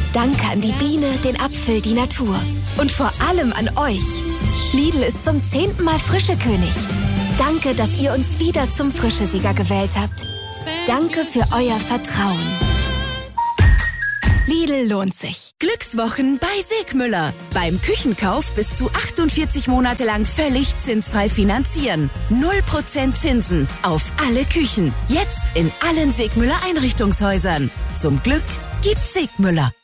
Danke an die Biene, den Apfel, die Natur. Und vor allem an euch. Lidl ist zum 10. Mal Frischekönig. Danke, dass ihr uns wieder zum Frischesieger gewählt habt. Danke für euer Vertrauen. Lidl lohnt sich. Glückswochen bei Segmüller. Beim Küchenkauf bis zu 48 Monate lang völlig zinsfrei finanzieren. 0% Zinsen auf alle Küchen. Jetzt in allen Segmüller Einrichtungshäusern. Zum Glück gibt's Segmüller.